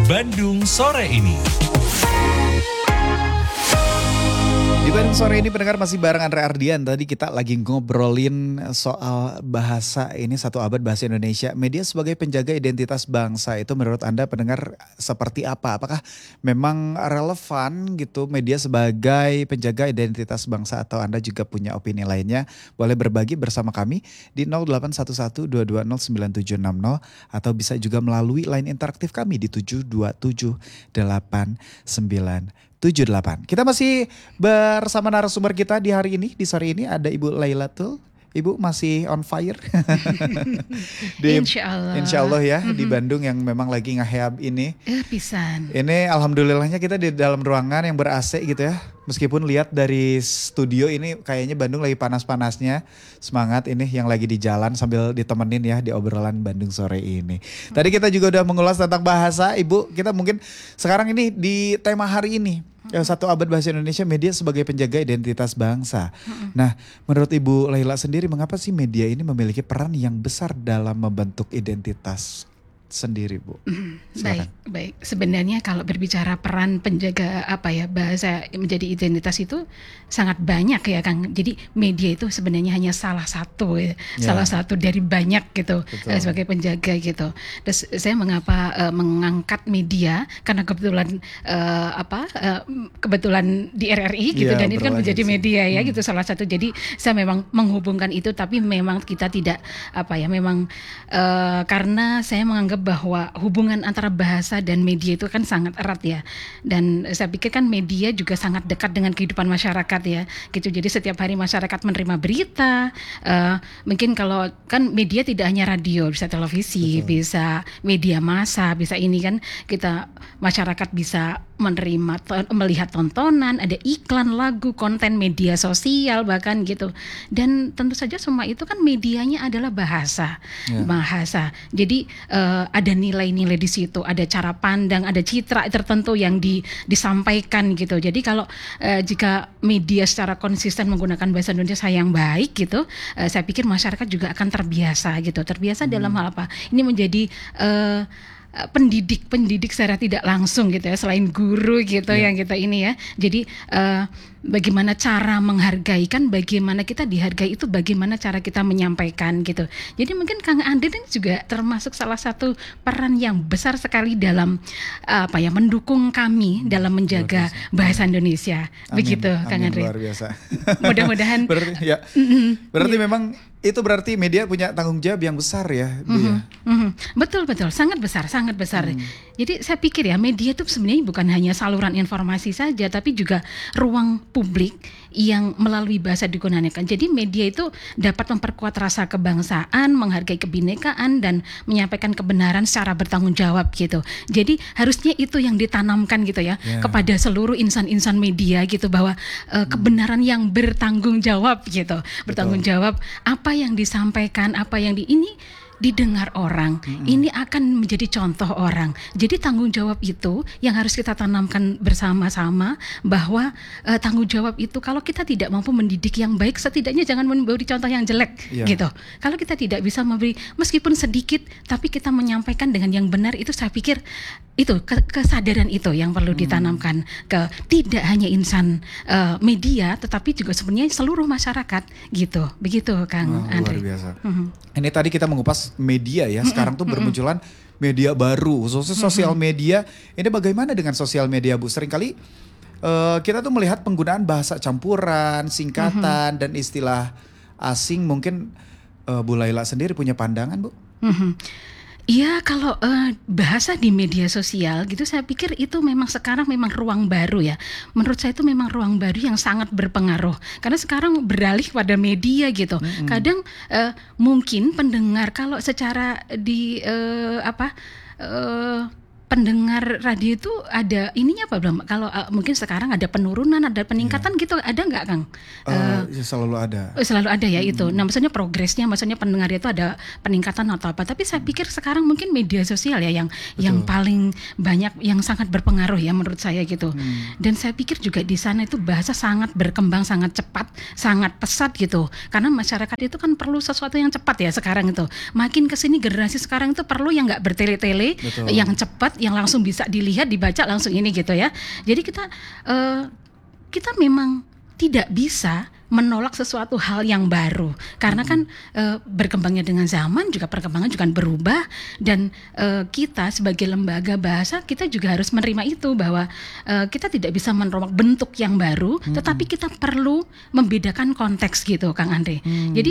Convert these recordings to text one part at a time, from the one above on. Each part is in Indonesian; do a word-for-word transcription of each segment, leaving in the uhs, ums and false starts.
Bandung Sore Ini. Di Bandung Sore Ini pendengar masih bareng Andre Ardian. Tadi kita lagi ngobrolin soal bahasa ini, satu abad bahasa Indonesia. Media sebagai penjaga identitas bangsa itu menurut Anda pendengar seperti apa? Apakah memang relevan gitu media sebagai penjaga identitas bangsa atau Anda juga punya opini lainnya? Boleh berbagi bersama kami di nol delapan satu satu dua dua nol sembilan tujuh enam nol atau bisa juga melalui line interaktif kami di tujuh dua tujuh delapan sembilan tujuh delapan. Kita masih bersama narasumber kita di hari ini, di sore ini ada Ibu Lailatul. Ibu masih on fire. di, Insya Allah. Insya Allah ya, mm-hmm. di Bandung yang memang lagi nge-heab ini. Eh, pisan. Ini alhamdulillahnya kita di dalam ruangan yang ber-A C gitu ya. Meskipun lihat dari studio ini kayaknya Bandung lagi panas-panasnya. Semangat ini yang lagi di jalan sambil ditemenin ya di obrolan Bandung Sore ini. Tadi kita juga udah mengulas tentang bahasa. Ibu, kita mungkin sekarang ini di tema hari ini. Ya, satu abad bahasa Indonesia, media sebagai penjaga identitas bangsa. Mm-hmm. Nah, menurut Ibu Laila sendiri, mengapa sih media ini memiliki peran yang besar dalam membentuk identitas sendiri, Bu? Mm, baik, baik. Sebenarnya kalau berbicara peran penjaga apa ya bahasa menjadi identitas itu sangat banyak ya, Kang. Jadi media itu sebenarnya hanya salah satu, ya. Ya. salah satu dari banyak gitu uh, sebagai penjaga gitu. Terus saya mengapa uh, mengangkat media karena kebetulan uh, apa uh, kebetulan di R R I gitu ya, dan itu kan menjadi media ya hmm. gitu salah satu. Jadi saya memang menghubungkan itu, tapi memang kita tidak apa ya memang uh, karena saya menganggap bahwa hubungan antara bahasa dan media itu kan sangat erat ya, dan saya pikir kan media juga sangat dekat dengan kehidupan masyarakat ya gitu. Jadi setiap hari masyarakat menerima berita, uh, mungkin kalau kan media tidak hanya radio, bisa televisi, betul. Bisa media massa, bisa ini kan kita masyarakat bisa menerima melihat tontonan, ada iklan, lagu, konten media sosial bahkan gitu. Dan tentu saja semua itu kan medianya adalah bahasa, ya. bahasa. Jadi uh, ada nilai-nilai di situ, ada cara pandang, ada citra tertentu yang di, disampaikan gitu. Jadi kalau uh, jika media secara konsisten menggunakan bahasa Indonesia yang baik gitu, uh, saya pikir masyarakat juga akan terbiasa gitu. Terbiasa hmm. dalam hal apa? Ini menjadi uh, pendidik pendidik secara tidak langsung gitu ya, selain guru gitu yeah. yang kita ini ya. Jadi uh, bagaimana cara menghargai, kan bagaimana kita dihargai itu bagaimana cara kita menyampaikan gitu. Jadi mungkin Kang Andre ini juga termasuk salah satu peran yang besar sekali dalam uh, apa ya mendukung kami dalam menjaga bahasa Indonesia. Amin. Begitu Amin. Kang Andre. Luar biasa. Mudah-mudahan. berarti ya. Mm-hmm. Berarti yeah. memang itu berarti media punya tanggung jawab yang besar ya, Bu mm-hmm. ya. Mm-hmm. Betul betul, sangat besar, sangat besar. Mm. Jadi saya pikir ya media itu sebenarnya bukan hanya saluran informasi saja, tapi juga ruang publik yang melalui bahasa digunakan. Jadi media itu dapat memperkuat rasa kebangsaan, menghargai kebinekaan dan menyampaikan kebenaran secara bertanggung jawab gitu. Jadi harusnya itu yang ditanamkan gitu ya yeah. kepada seluruh insan-insan media gitu, bahwa uh, kebenaran hmm. yang bertanggung jawab gitu. Betul. Bertanggung jawab apa yang disampaikan, apa yang di ini didengar orang, mm-hmm. ini akan menjadi contoh orang. Jadi tanggung jawab itu yang harus kita tanamkan bersama-sama, bahwa uh, tanggung jawab itu kalau kita tidak mampu mendidik yang baik, setidaknya jangan memberi contoh yang jelek yeah. gitu. Kalau kita tidak bisa memberi meskipun sedikit, tapi kita menyampaikan dengan yang benar, itu saya pikir itu kesadaran itu yang perlu ditanamkan hmm. ke tidak hanya insan uh, media, tetapi juga sebenarnya seluruh masyarakat gitu. Begitu Kang oh, Andre. Luar biasa. Hmm. Ini tadi kita mengupas media ya. Sekarang hmm. tuh bermunculan media baru, khususnya sosial media. Ini bagaimana dengan sosial media, Bu? Seringkali uh, kita tuh melihat penggunaan bahasa campuran, singkatan hmm. dan istilah asing. Mungkin uh, Bu Laila sendiri punya pandangan, Bu? Hmm. Iya, kalau uh, bahasa di media sosial gitu, saya pikir itu memang sekarang memang ruang baru ya. Menurut saya itu memang ruang baru yang sangat berpengaruh. Karena sekarang beralih pada media gitu. Mm-hmm. Kadang uh, mungkin pendengar kalau secara di uh, apa uh, pendengar radio itu ada ininya apa belum? Kalau uh, mungkin sekarang ada penurunan, ada peningkatan yeah. gitu, ada nggak Kang? Uh, uh, selalu ada. Selalu ada ya hmm. itu. Nah maksudnya progresnya, maksudnya pendengar itu ada peningkatan atau apa. Tapi saya pikir sekarang mungkin media sosial ya yang Betul. yang paling banyak, yang sangat berpengaruh ya menurut saya gitu. Hmm. Dan saya pikir juga di sana itu bahasa sangat berkembang, sangat cepat, sangat pesat gitu. Karena masyarakat itu kan perlu sesuatu yang cepat ya sekarang itu. Makin kesini generasi sekarang itu perlu yang nggak bertele-tele, Betul. yang cepat. cepat yang langsung bisa dilihat, dibaca langsung ini gitu ya. Jadi kita uh, kita memang tidak bisa menolak sesuatu hal yang baru karena kan e, berkembangnya dengan zaman juga perkembangan juga berubah dan e, kita sebagai lembaga bahasa kita juga harus menerima itu bahwa e, kita tidak bisa menerima bentuk yang baru hmm. tetapi kita perlu membedakan konteks gitu Kang Andre. Hmm. Jadi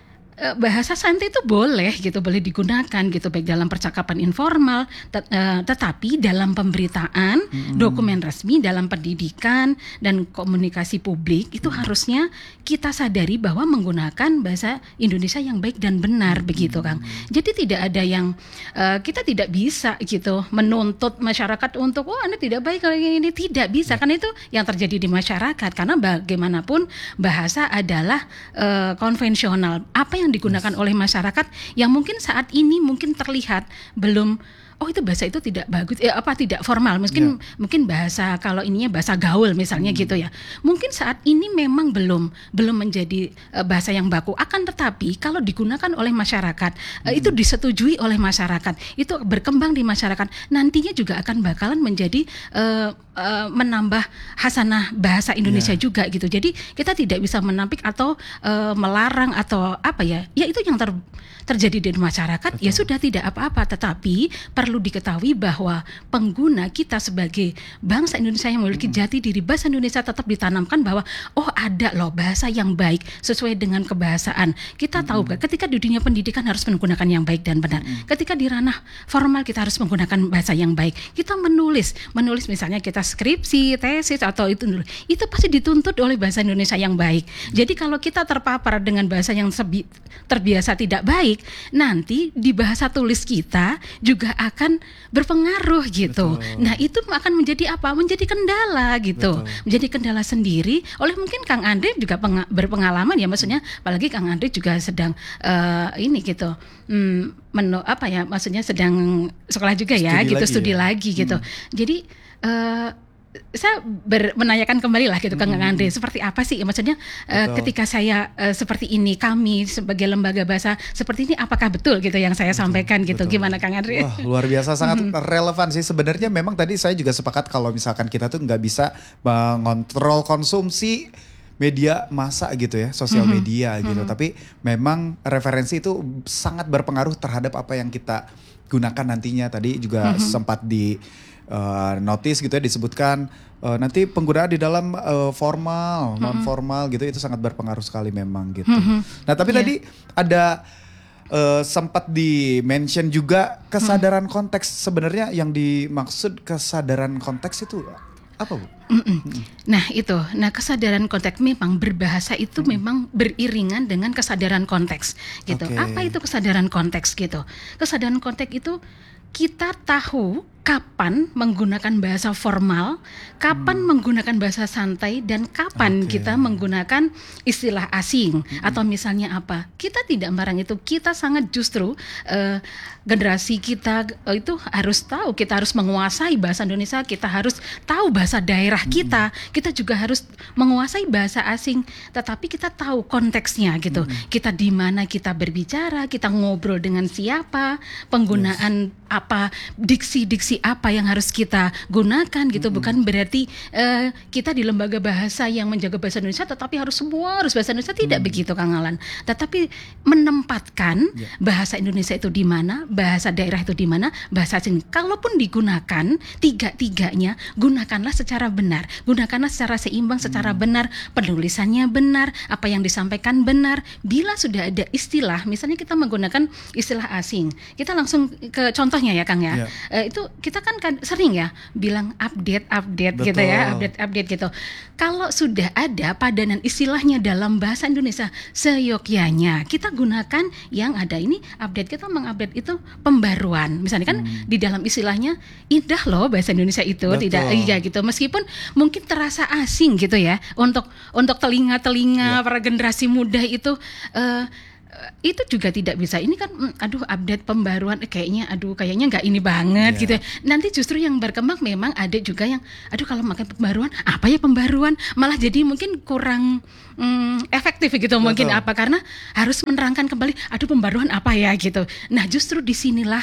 bahasa santai itu boleh gitu, boleh digunakan gitu baik dalam percakapan informal, tet- uh, tetapi dalam pemberitaan, mm-hmm. dokumen resmi, dalam pendidikan dan komunikasi publik itu mm-hmm. harusnya kita sadari bahwa menggunakan bahasa Indonesia yang baik dan benar mm-hmm. begitu Kang. Jadi tidak ada yang uh, kita tidak bisa gitu menuntut masyarakat untuk oh Anda tidak baik kalau ini tidak bisa, karena itu yang terjadi di masyarakat karena bagaimanapun bahasa adalah uh, konvensional. Apa yang yang digunakan yes. oleh masyarakat yang mungkin saat ini mungkin terlihat belum oh itu bahasa itu tidak bagus eh, apa tidak formal mungkin yeah. mungkin bahasa kalau ininya bahasa gaul misalnya hmm. gitu ya mungkin saat ini memang belum belum menjadi uh, bahasa yang baku akan tetapi kalau digunakan oleh masyarakat hmm. uh, itu disetujui oleh masyarakat itu berkembang di masyarakat nantinya juga akan bakalan menjadi uh, uh, menambah hasanah bahasa Indonesia yeah. juga gitu jadi kita tidak bisa menampik atau uh, melarang atau apa ya ya itu yang ter, terjadi di masyarakat Betul. Ya sudah tidak apa-apa tetapi perlu diketahui bahwa pengguna kita sebagai bangsa Indonesia yang memiliki hmm. jati diri bahasa Indonesia tetap ditanamkan bahwa oh ada loh bahasa yang baik sesuai dengan kebahasaan. Kita hmm. tahu ketika di dunia pendidikan harus menggunakan yang baik dan benar. Hmm. Ketika di ranah formal kita harus menggunakan bahasa yang baik. Kita menulis, menulis misalnya kita skripsi, tesis atau itu itu pasti dituntut oleh bahasa Indonesia yang baik. Hmm. Jadi kalau kita terpapar dengan bahasa yang sebi, terbiasa tidak baik, nanti di bahasa tulis kita juga akan berpengaruh gitu. Betul. Nah itu akan menjadi apa? Menjadi kendala gitu. Betul. Menjadi kendala sendiri. Oleh mungkin Kang Andre juga peng- berpengalaman ya, maksudnya apalagi Kang Andre juga sedang uh, ini gitu. Hmm, menu apa ya? Maksudnya sedang sekolah juga ya, studi gitu, lagi studi ya? lagi gitu. Hmm. Jadi uh, saya ber, menanyakan kembali lah gitu mm-hmm. Kang Andre seperti apa sih maksudnya uh, ketika saya uh, seperti ini kami sebagai lembaga bahasa seperti ini apakah betul gitu yang saya betul, sampaikan gitu betul. Gimana Kang Andre? Wah luar biasa sangat mm-hmm. relevan sih sebenarnya memang tadi saya juga sepakat kalau misalkan kita tuh nggak bisa mengontrol konsumsi media massa gitu ya sosial mm-hmm. media gitu mm-hmm. tapi memang referensi itu sangat berpengaruh terhadap apa yang kita gunakan nantinya tadi juga mm-hmm. sempat di Uh, notice gitu ya disebutkan uh, nanti penggunaan di dalam uh, formal, mm-hmm. non formal gitu itu sangat berpengaruh sekali memang gitu. Mm-hmm. Nah tapi yeah. tadi ada uh, sempat di mention juga kesadaran mm. konteks sebenarnya yang dimaksud kesadaran konteks itu apa Bu? Mm-mm. Nah itu, nah kesadaran konteks memang berbahasa itu mm. memang beriringan dengan kesadaran konteks gitu. Okay. Apa itu kesadaran konteks gitu? Kesadaran konteks itu kita tahu kapan menggunakan bahasa formal, kapan hmm. menggunakan bahasa santai, dan kapan okay. kita menggunakan istilah asing hmm. atau misalnya apa. Kita tidak marang itu, kita sangat justru uh, generasi kita uh, itu harus tahu, kita harus menguasai bahasa Indonesia, kita harus tahu bahasa daerah hmm. kita, kita juga harus menguasai bahasa asing, tetapi kita tahu konteksnya gitu. Hmm. Kita di mana kita berbicara, kita ngobrol dengan siapa, penggunaan yes. apa, diksi-diksi apa yang harus kita gunakan gitu. Mm-hmm. Bukan berarti uh, kita di lembaga bahasa yang menjaga bahasa Indonesia tetapi harus semua harus bahasa Indonesia, tidak mm-hmm. begitu Kang Alan. Tetapi menempatkan yeah. bahasa Indonesia itu di mana, bahasa daerah itu di mana, bahasa asing. Kalaupun digunakan tiga-tiganya, gunakanlah secara benar, gunakanlah secara seimbang, secara mm-hmm. benar, penulisannya benar, apa yang disampaikan benar. Bila sudah ada istilah, misalnya kita menggunakan istilah asing, kita langsung ke contohnya ya Kang ya. Yeah. Uh, itu kita kan, kan sering ya bilang update update Betul. gitu ya, update update gitu. Kalau sudah ada padanan istilahnya dalam bahasa Indonesia seyogyanya, kita gunakan yang ada ini. Update, kita mengupdate itu pembaruan. Misalnya kan hmm. di dalam istilahnya indah loh bahasa Indonesia itu. Betul. Tidak iya gitu. Meskipun mungkin terasa asing gitu ya untuk untuk telinga-telinga ya. Para generasi muda itu uh, itu juga tidak bisa. Ini kan aduh update pembaruan eh, kayaknya aduh kayaknya nggak ini banget yeah. gitu ya. Nanti justru yang berkembang memang ada juga yang aduh kalau makan pembaruan apa ya pembaruan, malah jadi mungkin kurang hmm, efektif gitu. Betul. Mungkin apa karena harus menerangkan kembali aduh pembaruan apa ya gitu. Nah justru disinilah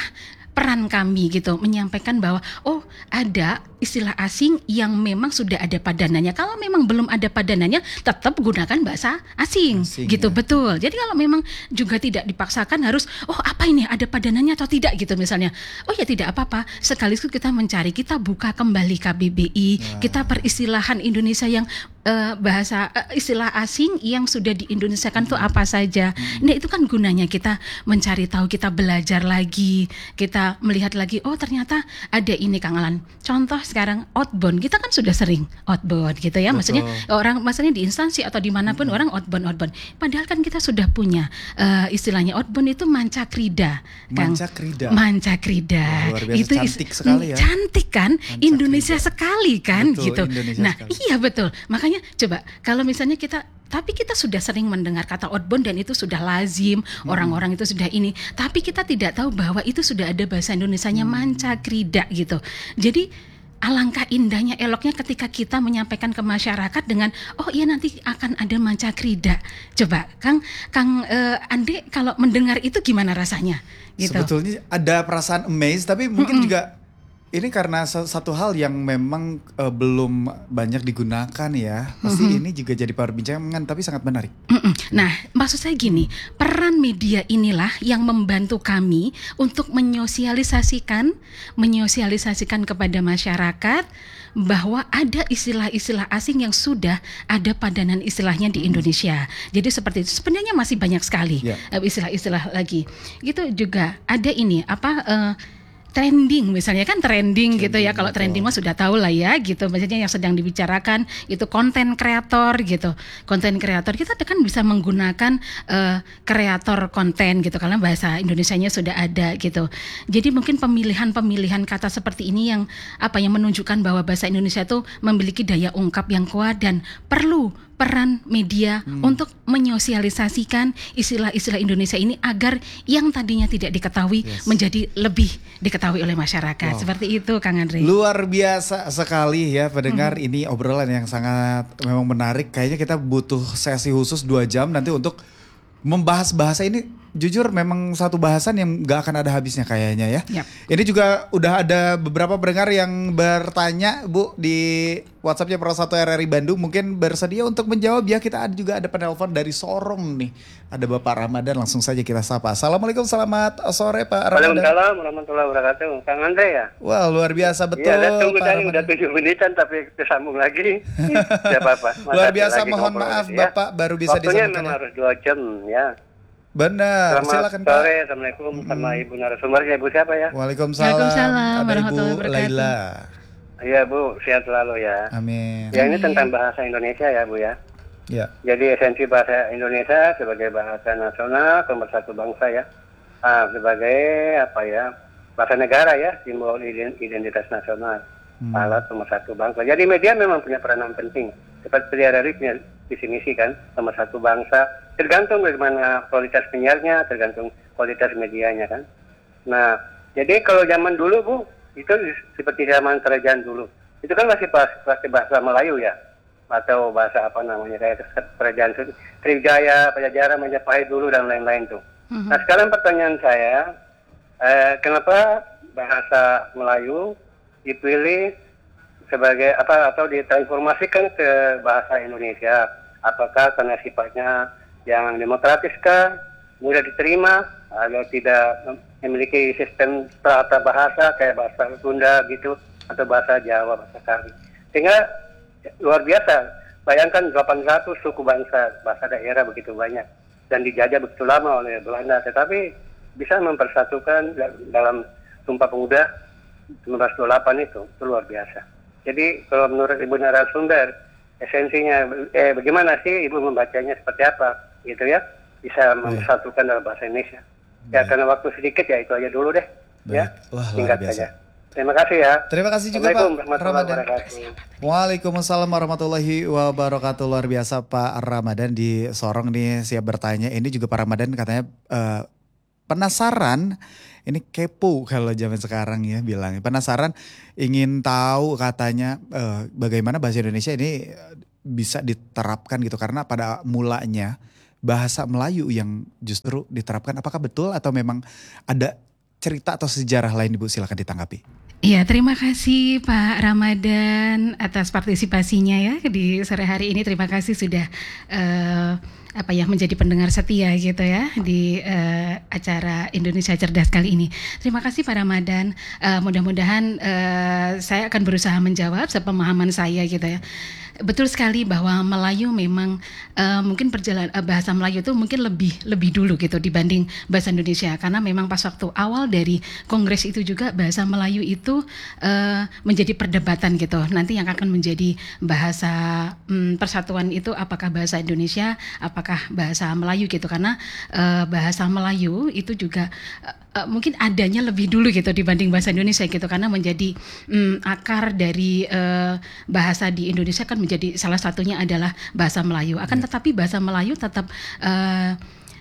peran kami gitu menyampaikan bahwa oh ada istilah asing yang memang sudah ada padanannya. Kalau memang belum ada padanannya, tetap gunakan bahasa asing, Asing, gitu. ya. Betul. Jadi kalau memang juga tidak dipaksakan harus oh apa ini ada padanannya atau tidak gitu misalnya. Oh ya tidak apa-apa. Sekaligus kita mencari, kita buka kembali K B B I, Wah. kita peristilahan Indonesia yang uh, bahasa uh, istilah asing yang sudah di Indonesia kan tuh apa saja. Nah itu kan gunanya kita mencari tahu, kita belajar lagi, kita melihat lagi. Oh ternyata ada ini Kang Alan. Contoh sekarang outbound, kita kan sudah sering outbound gitu ya. Betul. Maksudnya orang, maksudnya di instansi atau dimanapun hmm. orang outbound outbound. Padahal kan kita sudah punya uh, istilahnya outbound itu mancakrida. Kang. Mancakrida. Mancakrida. Wah, luar biasa, itu cantik sekali ya. Cantik kan? Mancakrida. Indonesia sekali kan Betul, gitu. Indonesia Nah sekali. iya betul. Makanya coba kalau misalnya kita tapi kita sudah sering mendengar kata outbound dan itu sudah lazim, hmm. orang-orang itu sudah ini. Tapi kita tidak tahu bahwa itu sudah ada bahasa Indonesianya hmm. mancakrida gitu. Jadi alangkah indahnya, eloknya ketika kita menyampaikan ke masyarakat dengan oh iya nanti akan ada mancakrida. Coba Kang Kang uh, Ande kalau mendengar itu gimana rasanya? Gitu. Sebetulnya ada perasaan amazed, tapi mungkin Mm-mm. juga ini karena satu hal yang memang uh, belum banyak digunakan ya. Pasti Mm-hmm. ini juga jadi perbincangan tapi sangat menarik. Mm-mm. Nah, maksud saya gini, peran media inilah yang membantu kami untuk menyosialisasikan, menyosialisasikan kepada masyarakat bahwa ada istilah-istilah asing yang sudah ada padanan istilahnya di Indonesia. Jadi seperti itu. Sebenarnya masih banyak sekali Yeah. uh, istilah-istilah lagi. Gitu juga ada ini apa? Uh, trending misalnya kan trending, trending gitu ya, kalau trending mah sudah tahu lah ya gitu, maksudnya yang sedang dibicarakan itu konten kreator gitu, konten kreator kita kan bisa menggunakan uh, kreator konten gitu karena bahasa Indonesianya sudah ada gitu. Jadi mungkin pemilihan-pemilihan kata seperti ini yang apa yang menunjukkan bahwa bahasa Indonesia itu memiliki daya ungkap yang kuat dan perlu peran media hmm. untuk menyosialisasikan istilah-istilah Indonesia ini agar yang tadinya tidak diketahui yes. menjadi lebih diketahui oleh masyarakat. Wow. Seperti itu Kang Andre. Luar biasa sekali ya pendengar, hmm. ini obrolan yang sangat memang menarik. Kayaknya kita butuh sesi khusus dua jam nanti untuk membahas bahasa ini. Jujur memang satu bahasan yang gak akan ada habisnya kayaknya ya. Yep. Ini juga udah ada beberapa pendengar yang bertanya Bu di WhatsAppnya Pro satu R R I Bandung, mungkin bersedia untuk menjawab ya. Kita ada, juga ada penelpon dari Sorong nih. Ada Bapak Ramadan, langsung saja kita sapa. Assalamualaikum, selamat sore Pak Ramadan. Waalaikumsalam warahmatullahi wabarakatuh. Kang Andre ya? Wah luar biasa betul. Iya, tunggu Pak tadi Ramadan. udah tujuh menitan tapi kesambung lagi. Tidak apa-apa. Luar biasa, mohon maaf ya. Bapak baru bisa Waktunya disambungkan. memang harus dua jam ya. Benar, selamat silakan Pak. sore, Assalamualaikum mm-hmm. sama Ibu narasumbernya, Ibu siapa ya? Waalaikumsalam, Waalaikumsalam ada warahmatullahi Ibu wabarakatuh. Laila. Iya Bu, sehat selalu ya. Amin. Ya ini tentang bahasa Indonesia ya Bu ya. Ya. Jadi esensi bahasa Indonesia sebagai bahasa nasional, pemersatu bangsa ya. Ah, sebagai apa ya, bahasa negara ya, simbol identitas nasional. Hmm. Alat pemersatu bangsa. Jadi media memang punya peranan penting. Seperti R R I punya visi misi kan, pemersatu bangsa. Tergantung bagaimana kualitas penyiarnya, tergantung kualitas medianya kan. Nah, jadi kalau zaman dulu Bu, itu seperti zaman kerajaan dulu. Itu kan masih pakai bahasa Melayu ya, atau bahasa apa namanya kayak kerajaan Sriwijaya, Pajajaran, Majapahit dulu dan lain-lain tuh. Mm-hmm. Nah sekarang pertanyaan saya, eh, kenapa bahasa Melayu dipilih sebagai apa atau ditransformasikan ke bahasa Indonesia? Apakah karena sifatnya yang demokratis kah, mudah diterima, atau tidak memiliki sistem tata bahasa kayak bahasa Sunda gitu, atau bahasa Jawa, bahasa Kari. Sehingga luar biasa, bayangkan delapan ratus suku bangsa, bahasa daerah begitu banyak, dan dijajah begitu lama oleh Belanda, tetapi bisa mempersatukan dalam Sumpah Pemuda seribu sembilan ratus dua puluh delapan itu, itu luar biasa. Jadi kalau menurut Ibu narasumber, esensinya, eh bagaimana sih Ibu membacanya seperti apa? Gitu ya, bisa mempersatukan dalam bahasa Indonesia. Ya, karena waktu sedikit ya itu aja dulu deh. Baik. Ya, wah singkat luar biasa. saja. Terima kasih ya. Terima kasih juga Pak Ramadan. Wabarakatuh. Waalaikumsalam warahmatullahi wabarakatuh. Luar biasa Pak Ramadan di Sorong nih siap bertanya. Ini juga Pak Ramadan katanya uh, penasaran. Ini kepo kalau zaman sekarang ya bilangnya. Penasaran, ingin tahu katanya uh, bagaimana bahasa Indonesia ini bisa diterapkan gitu. Karena pada mulanya bahasa Melayu yang justru diterapkan. Apakah betul atau memang ada cerita atau sejarah lain Ibu, silakan ditanggapi. Iya, terima kasih Pak Ramadan atas partisipasinya ya di sore hari ini. Terima kasih sudah uh, apa ya menjadi pendengar setia gitu ya di uh, acara Indonesia Cerdas kali ini. Terima kasih Pak Ramadan. Uh, mudah-mudahan uh, saya akan berusaha menjawab sepemahaman saya gitu ya. Betul sekali bahwa Melayu memang uh, mungkin perjalanan uh, bahasa Melayu itu mungkin lebih lebih dulu gitu dibanding bahasa Indonesia, karena memang pas waktu awal dari kongres itu juga bahasa Melayu itu uh, menjadi perdebatan gitu. Nanti yang akan menjadi bahasa um, persatuan itu apakah bahasa Indonesia, apakah bahasa Melayu gitu, karena uh, bahasa Melayu itu juga uh, Uh, mungkin adanya lebih dulu gitu dibanding bahasa Indonesia gitu, karena menjadi um, akar dari uh, bahasa di Indonesia kan menjadi salah satunya adalah bahasa Melayu. Akan tetapi bahasa Melayu tetap uh,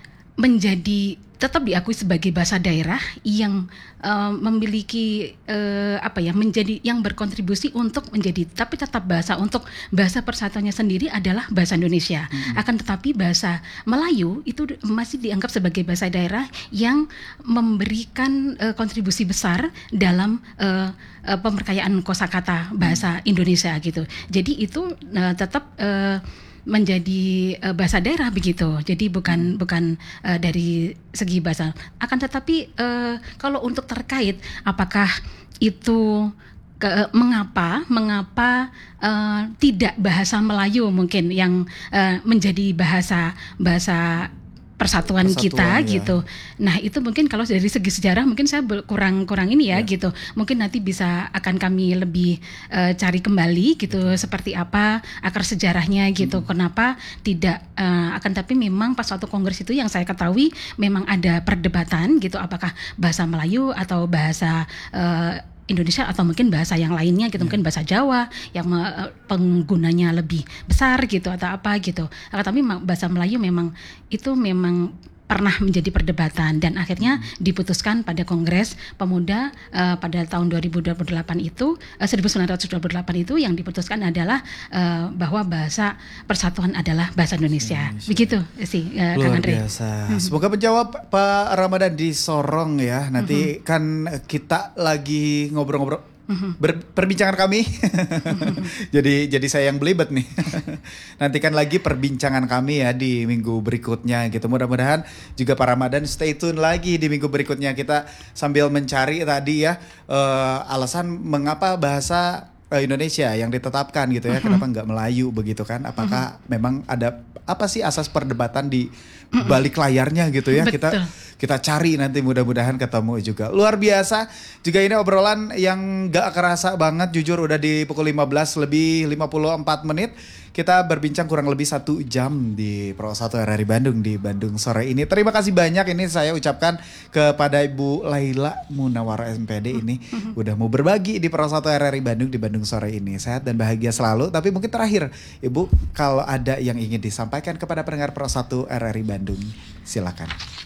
menjadi tetap diakui sebagai bahasa daerah yang uh, memiliki uh, apa ya menjadi yang berkontribusi untuk menjadi, tapi tetap bahasa untuk bahasa persatuannya sendiri adalah bahasa Indonesia. Hmm. Akan tetapi bahasa Melayu itu masih dianggap sebagai bahasa daerah yang memberikan uh, kontribusi besar dalam uh, uh, pemberkayaan kosakata bahasa hmm. Indonesia gitu. Jadi itu uh, tetap uh, menjadi uh, bahasa daerah begitu. Jadi bukan bukan uh, dari segi bahasa. Akan tetapi uh, kalau untuk terkait apakah itu ke, mengapa mengapa uh, tidak bahasa Melayu mungkin yang uh, menjadi bahasa bahasa persatuan, persatuan kita ya. Gitu. Nah itu mungkin kalau dari segi sejarah mungkin saya kurang kurang ini ya, ya. Gitu. Mungkin nanti bisa akan kami lebih uh, cari kembali gitu hmm. seperti apa akar sejarahnya gitu. Hmm. Kenapa tidak uh, akan tapi memang pas waktu kongres itu yang saya ketahui memang ada perdebatan gitu, apakah bahasa Melayu atau bahasa uh, Indonesia atau mungkin bahasa yang lainnya gitu, yeah. Mungkin bahasa Jawa yang me, penggunanya lebih besar gitu atau apa gitu. Tapi bahasa Melayu memang itu memang pernah menjadi perdebatan dan akhirnya diputuskan pada Kongres Pemuda uh, pada tahun dua ribu dua puluh delapan itu uh, seribu sembilan ratus dua puluh delapan itu yang diputuskan adalah uh, bahwa bahasa persatuan adalah bahasa Indonesia. Indonesia. Begitu sih uh, Kang Andre. Luar biasa. Hmm. Semoga menjawab Pak Ramadan di Sorong ya. Nanti hmm. kan kita lagi ngobrol-ngobrol Ber, perbincangan kami. jadi jadi saya yang belibet nih. Nantikan lagi perbincangan kami ya di minggu berikutnya gitu. Mudah-mudahan juga Pak Ramadan stay tune lagi di minggu berikutnya. Kita sambil mencari tadi ya uh, alasan mengapa bahasa Indonesia yang ditetapkan gitu ya. Uh-huh. Kenapa nggak Melayu begitu kan? Apakah uh-huh. memang ada apa sih asas perdebatan di balik layarnya gitu ya? Betul. Kita kita cari nanti, mudah-mudahan ketemu juga. Luar biasa. Juga ini obrolan yang gak kerasa banget, jujur udah di pukul lima belas lebih lima puluh empat menit. Kita berbincang kurang lebih satu jam di Pro satu R R I Bandung di Bandung sore ini. Terima kasih banyak ini saya ucapkan kepada Ibu Laila Munawara M P D ini udah mau berbagi di Pro satu R R I Bandung di Bandung sore ini. Sehat dan bahagia selalu. Tapi mungkin terakhir Ibu, kalau ada yang ingin disampaikan kepada pendengar Pro satu R R I Bandung, silakan.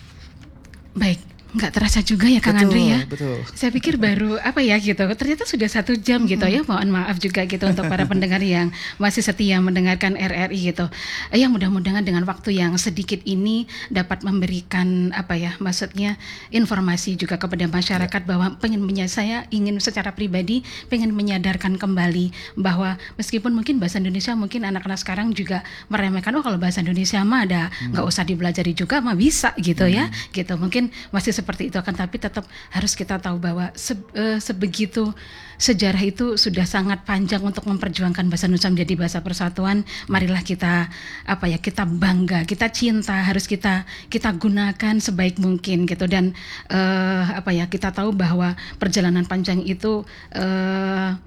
Baik, nggak terasa juga ya Kang Andre ya. Betul. Saya pikir baru apa ya gitu. Ternyata sudah satu jam gitu ya. Mohon maaf juga gitu untuk para pendengar yang masih setia mendengarkan R R I gitu. Ya mudah-mudahan dengan waktu yang sedikit ini dapat memberikan apa ya, maksudnya informasi juga kepada masyarakat ya. Bahwa pengen menya saya ingin secara pribadi pengen menyadarkan kembali bahwa meskipun mungkin bahasa Indonesia mungkin anak-anak sekarang juga meremehkan, oh kalau bahasa Indonesia mah ada nggak hmm. usah dipelajari juga mah bisa gitu hmm. ya. Gitu mungkin masih seperti itu, akan tapi tetap harus kita tahu bahwa se, uh, sebegitu sejarah itu sudah sangat panjang untuk memperjuangkan bahasa Indonesia menjadi bahasa persatuan. Marilah kita apa ya kita bangga, kita cinta, harus kita kita gunakan sebaik mungkin gitu. Dan uh, apa ya kita tahu bahwa perjalanan panjang itu uh,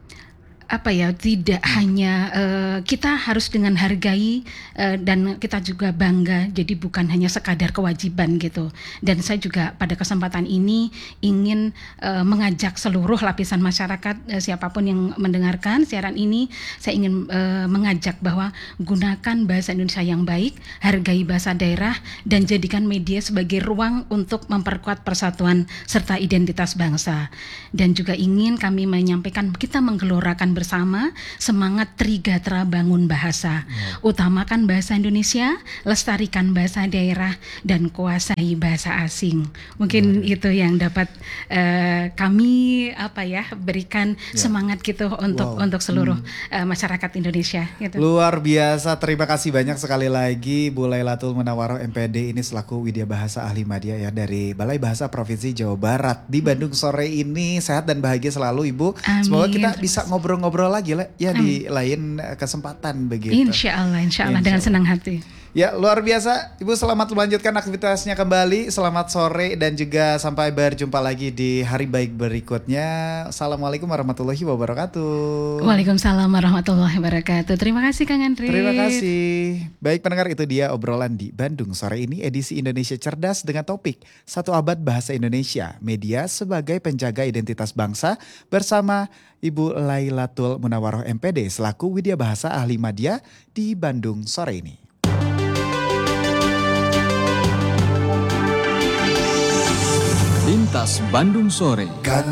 apa ya tidak hanya uh, kita harus dengan hargai uh, dan kita juga bangga, jadi bukan hanya sekadar kewajiban gitu. Dan saya juga pada kesempatan ini ingin uh, mengajak seluruh lapisan masyarakat, uh, siapapun yang mendengarkan siaran ini, saya ingin uh, mengajak bahwa gunakan bahasa Indonesia yang baik, hargai bahasa daerah, dan jadikan media sebagai ruang untuk memperkuat persatuan serta identitas bangsa. Dan juga ingin kami menyampaikan kita menggelorakan bersama bersama semangat Trigatra bangun bahasa. Utamakan bahasa Indonesia, lestarikan bahasa daerah, dan kuasai bahasa asing. Mungkin itu yang dapat uh, kami apa ya berikan Ya. semangat gitu untuk Wow. untuk seluruh Hmm. uh, masyarakat Indonesia. Gitu. Luar biasa, terima kasih banyak sekali lagi Bu Lailatul Munawaroh M P D ini selaku Widya Bahasa Ahli Madya ya dari Balai Bahasa Provinsi Jawa Barat di Bandung sore ini. Sehat dan bahagia selalu Ibu. Amin. Semoga kita Terima bisa kasih. ngobrol-ngobrol lagi Le, ya di lain eh, kesempatan begitu. Insya Allah, insya Allah Insya dengan Allah. senang hati. Ya luar biasa, Ibu selamat melanjutkan aktivitasnya kembali, selamat sore dan juga sampai berjumpa lagi di hari baik berikutnya. Assalamualaikum warahmatullahi wabarakatuh. Waalaikumsalam warahmatullahi wabarakatuh. Terima kasih Kang Andri. Terima kasih. Baik pendengar, itu dia obrolan di Bandung sore ini edisi Indonesia Cerdas dengan topik Satu Abad Bahasa Indonesia, Media sebagai Penjaga Identitas Bangsa bersama Ibu Lailatul Munawaroh M P D selaku Widya Bahasa Ahli Madya di Bandung sore ini. Lintas Bandung Sore.